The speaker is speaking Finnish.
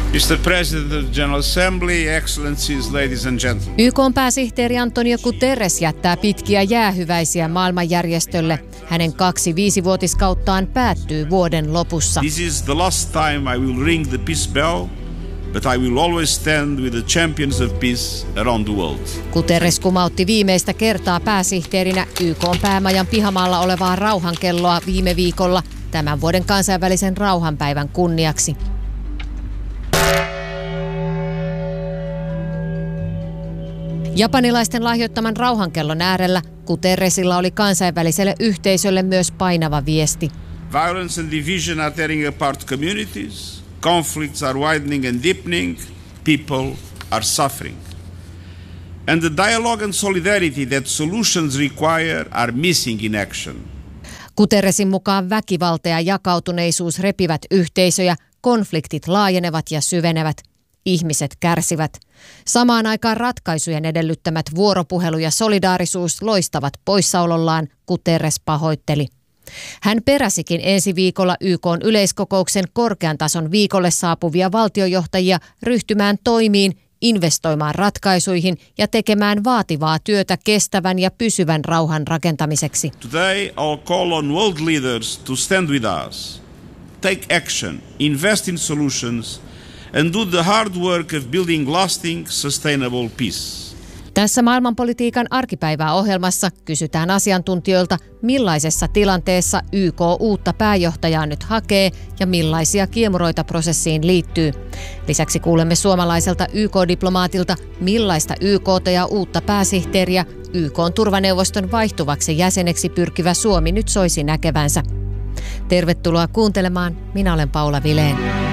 Mr. President of the General Assembly, Excellencies, ladies and gentlemen. YK:n pääsihteeri Antonio Guterres jättää pitkiä jäähyväisiä maailmanjärjestölle. Hänen 2 viisivuotiskauttaan päättyy vuoden lopussa. This is the last time I will ring the peace bell, but I will always stand with the champions of peace around the world. Guterres kumautti viimeistä kertaa pääsihteerinä YK:n päämajan pihamaalla olevaa rauhankelloa viime viikolla tämän vuoden kansainvälisen rauhanpäivän kunniaksi. Japanilaisten lahjoittaman rauhankellon äärellä Guterresilla oli kansainväliselle yhteisölle myös painava viesti. Violence and division are tearing apart communities. Conflicts are widening and deepening. People are suffering. And the dialogue and solidarity that solutions require are missing in action. Guterresin mukaan väkivalta ja jakautuneisuus repivät yhteisöjä, konfliktit laajenevat ja syvenevät. Ihmiset kärsivät. Samaan aikaan ratkaisujen edellyttämät vuoropuhelu ja solidaarisuus loistavat poissaolollaan, Guterres pahoitteli. Hän peräsikin ensi viikolla YK:n yleiskokouksen korkean tason viikolle saapuvia valtiojohtajia ryhtymään toimiin, investoimaan ratkaisuihin ja tekemään vaativaa työtä kestävän ja pysyvän rauhan rakentamiseksi. Today I'll call on world leaders to stand with us, take action, invest in solutions and do the hard work of building lasting, sustainable peace. Tässä maailmanpolitiikan arkipäivää ohjelmassa kysytään asiantuntijoilta, millaisessa tilanteessa YK uutta pääjohtajaa nyt hakee ja millaisia kiemuroita prosessiin liittyy. Lisäksi kuulemme suomalaiselta YK-diplomaatilta, millaista YK:ta ja uutta pääsihteeriä YK:n turvaneuvoston vaihtuvaksi jäseneksi pyrkivä Suomi nyt soisi näkevänsä. Tervetuloa kuuntelemaan. Minä olen Paula Vilén.